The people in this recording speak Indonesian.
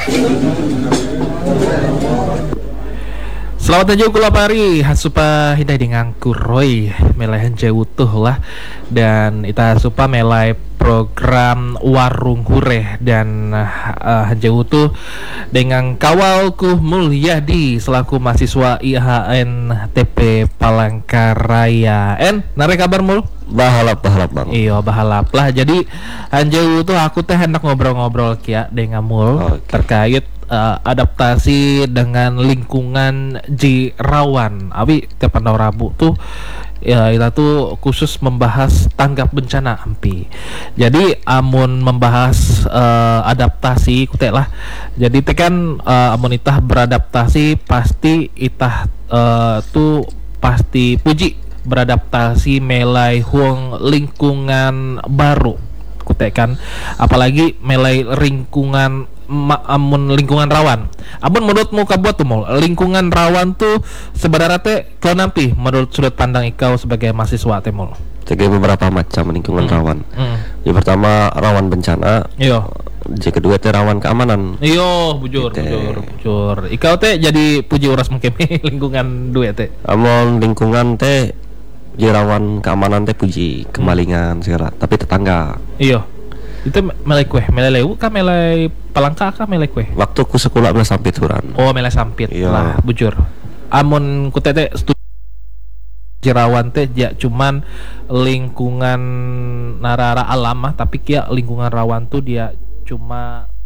Selamat aja kula pari hasupa hidai dengan kuroi melai hanje utuh lah, dan ita supa melai program warung hure dan hanje utuh dengan kawalku Mulyadi selaku mahasiswa IHN TP Palangkaraya. Nare kabar mul? Bahalap bang. Iya bahalap lah. Jadi hanje utuh aku teh hendak ngobrol-ngobrol kia dengan mul terkait adaptasi dengan lingkungan Jirawan. Abi tiap Rabu tuh ya kita tuh khusus membahas tanggap bencana ampi. Jadi amun membahas adaptasi kutek lah. Jadi tekan amun itah beradaptasi pasti itah tuh pasti puji beradaptasi melai huang lingkungan baru kutek kan, apalagi melai lingkungan amun lingkungan rawan. Amun menurutmu kabuat tuh mau lingkungan rawan tuh sebenarnya teh kau nampi menurut sudut pandang ikau sebagai mahasiswa teh mau? Ada beberapa macam lingkungan rawan. Yang pertama rawan bencana. Iya. Yang kedua teh rawan keamanan. Iya, bujur. Ikau teh jadi puji uras mungkin lingkungan dua teh. Amun lingkungan teh rawan keamanan teh puji kemalingan segala, tapi tetangga. Iya. Itu melai kue, melai lewu kah melai palangka kah melai kue? Waktu ku sekolah melai sampit turan. Oh melai sampit lah, bujur. Amun ku tete Jirawan teh ya cuman lingkungan narara alam mah, tapi kia lingkungan rawan tuh dia cuma